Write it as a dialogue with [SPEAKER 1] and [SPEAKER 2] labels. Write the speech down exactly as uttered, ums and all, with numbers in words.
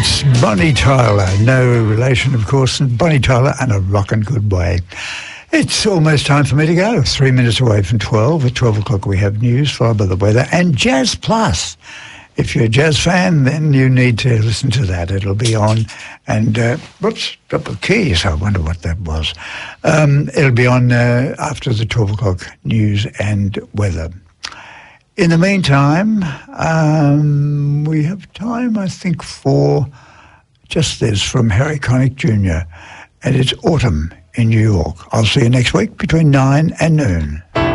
[SPEAKER 1] It's Bonnie Tyler. No relation, of course, and Bonnie Tyler and a rockin' good way. It's almost time for me to go. Three minutes away from twelve. At twelve o'clock we have news, followed by the weather, and Jazz Plus. If you're a jazz fan, then you need to listen to that. It'll be on. And, uh, whoops, drop the keys. I wonder what that was. Um, it'll be on uh, after the twelve o'clock news and weather. In the meantime, um, we have time, I think, for just this from Harry Connick Junior And it's autumn in New York. I'll see you next week between nine and noon.